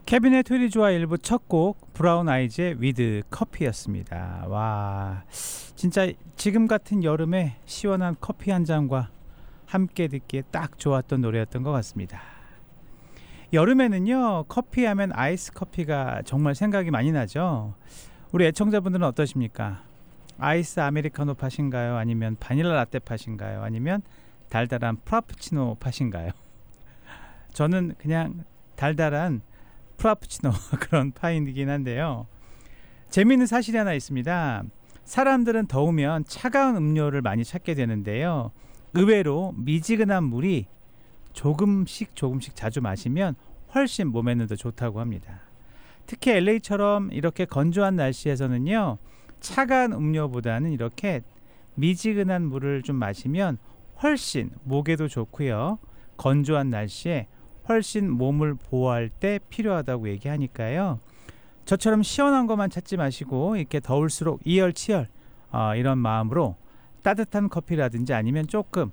케빈의 트리조아 일부 첫 곡 브라운 아이즈의 위드 커피였습니다. 와, 진짜 지금 같은 여름에 시원한 커피 한 잔과 함께 듣기에 딱 좋았던 노래였던 것 같습니다. 여름에는요, 커피 하면 아이스 커피가 정말 생각이 많이 나죠. 우리 애청자분들은 어떠십니까? 아이스 아메리카노 파신가요? 아니면 바닐라 라떼 파신가요? 아니면 달달한 프라푸치노 파신가요? 저는 그냥 달달한 프라푸치노 그런 파이긴 한데요. 재미있는 사실이 하나 있습니다. 사람들은 더우면 차가운 음료를 많이 찾게 되는데요. 의외로 미지근한 물이 조금씩 자주 마시면 훨씬 몸에는 더 좋다고 합니다. 특히 LA처럼 이렇게 건조한 날씨에서는요, 차가운 음료보다는 이렇게 미지근한 물을 좀 마시면 훨씬 목에도 좋고요, 건조한 날씨에 훨씬 몸을 보호할 때 필요하다고 얘기하니까요. 저처럼 시원한 것만 찾지 마시고 이렇게 더울수록 이열치열 이런 마음으로 따뜻한 커피라든지 아니면 조금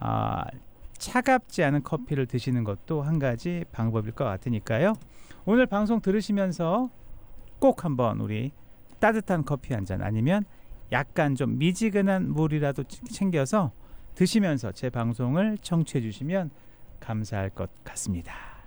차갑지 않은 커피를 드시는 것도 한 가지 방법일 것 같으니까요. 오늘 방송 들으시면서 꼭 한번 우리 따뜻한 커피 한 잔 아니면 약간 좀 미지근한 물이라도 챙겨서 드시면서 제 방송을 청취해 주시면 감사할 것 같습니다.